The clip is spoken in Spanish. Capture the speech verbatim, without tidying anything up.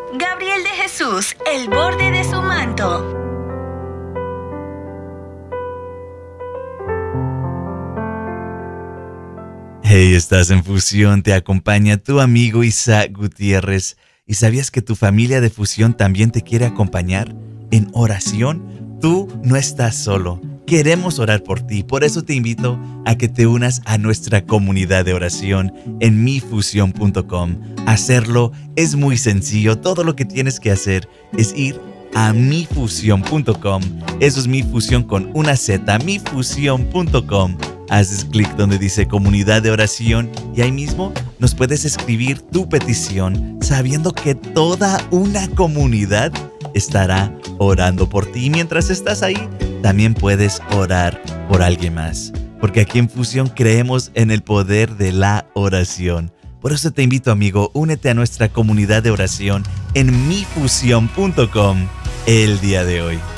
Gabriel de Jesús, el borde de su manto. Hey, estás en Fusión, te acompaña tu amigo Isaac Gutiérrez. ¿Y sabías que tu familia de Fusión también te quiere acompañar en oración? Tú no estás solo. Queremos orar por ti, por eso te invito a que te unas a nuestra comunidad de oración en mi fusión punto com. Hacerlo es muy sencillo, todo lo que tienes que hacer es ir a mi fusión punto com. Eso es Mi Fusión con una Z, mi fusión punto com. Haces clic donde dice comunidad de oración y ahí mismo nos puedes escribir tu petición sabiendo que toda una comunidad estará orando por ti. Mientras estás ahí, también puedes orar por alguien más, porque aquí en Fusión creemos en el poder de la oración. Por eso te invito, amigo, únete a nuestra comunidad de oración en mi fusión punto com el día de hoy.